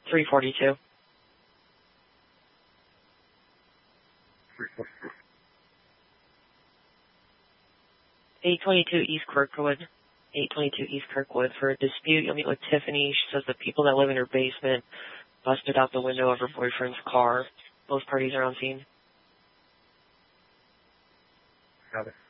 342. 342. 822 East Kirkwood. 822 East Kirkwood for a dispute. You'll meet with Tiffany. She says the people that live in her basement busted out the window of her boyfriend's car. Both parties are on scene. Got it.